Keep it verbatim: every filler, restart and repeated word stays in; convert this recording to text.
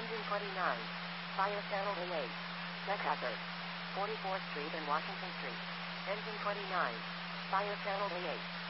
Engine twenty-nine. Fire Channel A eight. Check hazard. forty-fourth Street and Washington Street. Engine twenty-nine. Fire Channel A eight.